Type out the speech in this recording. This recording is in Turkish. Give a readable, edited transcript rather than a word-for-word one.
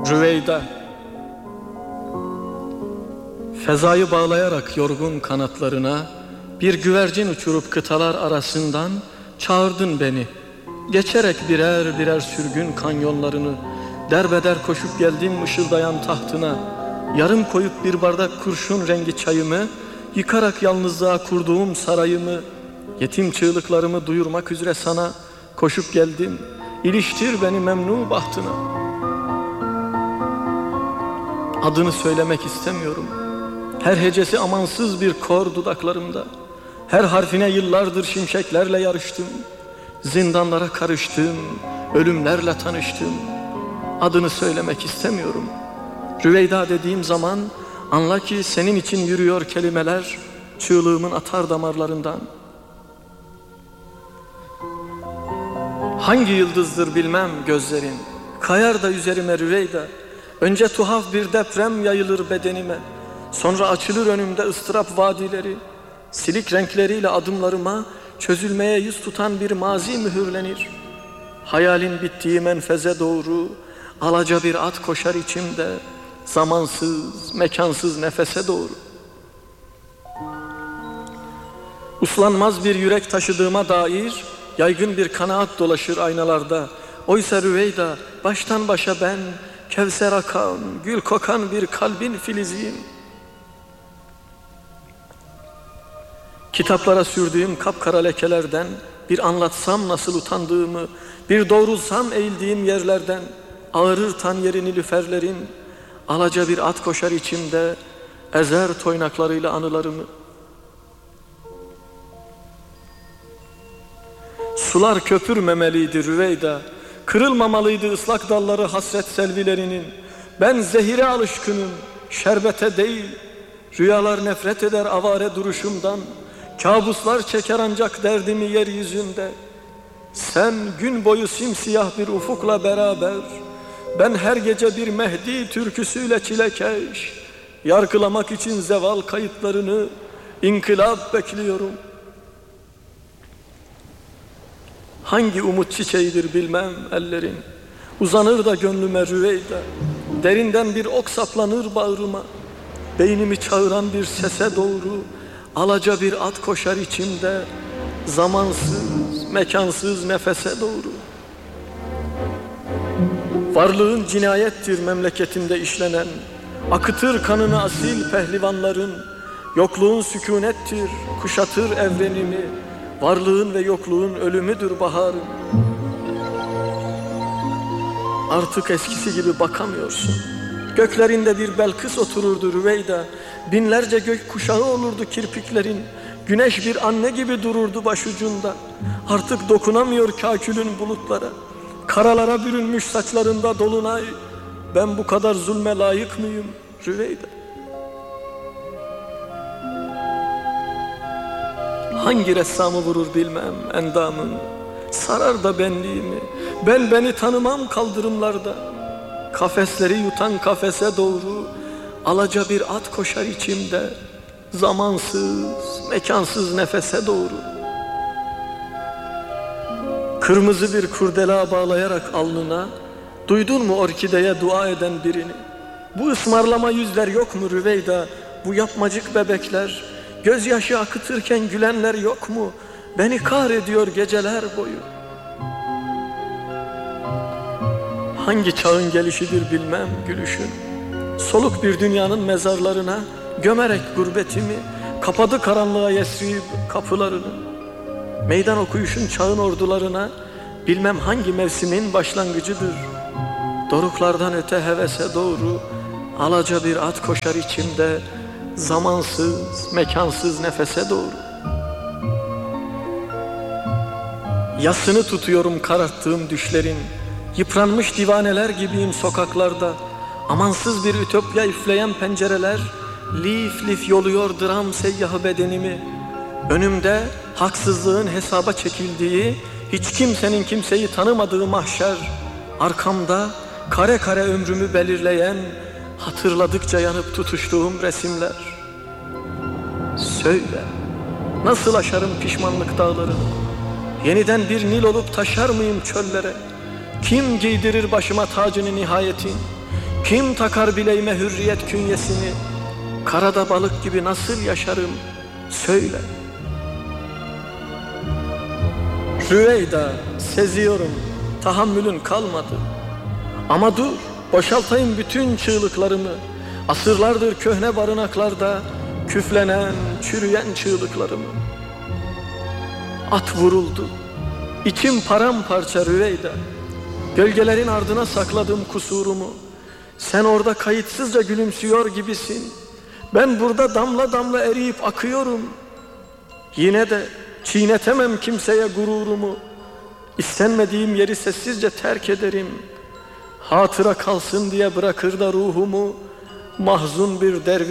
Rüveyda. Fezayı bağlayarak yorgun kanatlarına bir güvercin uçurup kıtalar arasından çağırdın beni. Geçerek birer birer sürgün kanyonlarını derbeder koşup geldim ışıldayan tahtına. Yarım koyup bir bardak kurşun rengi çayımı, yıkarak yalnızlığa kurduğum sarayımı, yetim çığlıklarımı duyurmak üzere sana koşup geldim. İliştir beni memnu bahtına. Adını söylemek istemiyorum. Her hecesi amansız bir kor dudaklarımda. Her harfine yıllardır şimşeklerle yarıştım. Zindanlara karıştım, ölümlerle tanıştım. Adını söylemek istemiyorum. Rüveyda dediğim zaman anla ki senin için yürüyor kelimeler çığlığımın atar damarlarından. Hangi yıldızdır bilmem gözlerin, kayar da üzerime Rüveyda. Önce tuhaf bir deprem yayılır bedenime, sonra açılır önümde ıstırap vadileri. Silik renkleriyle adımlarıma çözülmeye yüz tutan bir mazi mühürlenir. Hayalin bittiği menfeze doğru alaca bir at koşar içimde, zamansız, mekansız nefese doğru. Uslanmaz bir yürek taşıdığıma dair yaygın bir kanaat dolaşır aynalarda. Oysa Rüveyda, baştan başa ben, kevser akan, gül kokan bir kalbin filiziyim. Kitaplara sürdüğüm kapkara lekelerden bir anlatsam nasıl utandığımı, bir doğrulsam eğildiğim yerlerden ağırır tan yeri nilüferlerin, alaca bir at koşar içimde, ezer toynaklarıyla anılarımı. Sular köpürmemeliydi Rüveyda, kırılmamalıydı ıslak dalları hasret selvilerinin. Ben zehire alışkınım, şerbete değil. Rüyalar nefret eder avare duruşumdan. Kabuslar çeker ancak derdimi yeryüzünde. Sen gün boyu simsiyah bir ufukla beraber, ben her gece bir Mehdi türküsüyle çilekeş, yargılamak için zeval kayıtlarını, inkılap bekliyorum. Hangi umut çiçeğidir bilmem ellerin, uzanır da gönlüme Rüveyda. Derinden bir ok saplanır bağrıma, beynimi çağıran bir sese doğru alaca bir at koşar içimde, zamansız, mekansız nefese doğru. Varlığın cinayettir memleketinde işlenen, akıtır kanını asil pehlivanların. Yokluğun sükunettir, kuşatır evrenimi, varlığın ve yokluğun ölümüdür baharım. Artık eskisi gibi bakamıyorsun. Göklerinde bir Belkıs otururdu Rüveyda. Binlerce gök kuşağı olurdu kirpiklerin. Güneş bir anne gibi dururdu başucunda. Artık dokunamıyor kâkülün bulutlara. Karalara bürünmüş saçlarında dolunay. Ben bu kadar zulme layık mıyım Rüveyda? Hangi ressamı vurur bilmem endamın, sarar da benliğimi. Ben beni tanımam kaldırımlarda. Kafesleri yutan kafese doğru alaca bir at koşar içimde, zamansız, mekansız nefese doğru. Kırmızı bir kurdela bağlayarak alnına, duydun mu orkideye dua eden birini? Bu ısmarlama yüzler yok mu Rüveyda? Bu yapmacık bebekler, gözyaşı akıtırken gülenler yok mu? Beni kahrediyor geceler boyu. Hangi çağın gelişidir bilmem gülüşün. Soluk bir dünyanın mezarlarına gömerek gurbetimi, kapadı karanlığa Yesrib kapılarını. Meydan okuyuşun çağın ordularına bilmem hangi mevsimin başlangıcıdır. Doruklardan öte hevese doğru alaca bir at koşar içimde, zamansız, mekansız nefese doğru. Yasını tutuyorum kararttığım düşlerin, yıpranmış divaneler gibiyim sokaklarda. Amansız bir ütopya üfleyen pencereler lif lif yoluyor dram seyyahı bedenimi. Önümde haksızlığın hesaba çekildiği, hiç kimsenin kimseyi tanımadığı mahşer. Arkamda kare kare ömrümü belirleyen, hatırladıkça yanıp tutuştuğum resimler. Söyle, nasıl aşarım pişmanlık dağlarını? Yeniden bir Nil olup taşar mıyım çöllere? Kim giydirir başıma tacını nihayetin? Kim takar bileğime hürriyet künyesini? Karada balık gibi nasıl yaşarım? Söyle. Rüveyda, seziyorum, tahammülün kalmadı. Ama dur, boşaltayım bütün çığlıklarımı. Asırlardır köhne barınaklarda küflenen, çürüyen çığlıklarımı. At vuruldu, içim paramparça Rüveyda. Gölgelerin ardına sakladım kusurumu. Sen orada kayıtsızca gülümsüyor gibisin. Ben burada damla damla eriyip akıyorum. Yine de çiğnetemem kimseye gururumu. İstenmediğim yeri sessizce terk ederim. Hatıra kalsın diye bırakır da ruhumu mahzun bir derviş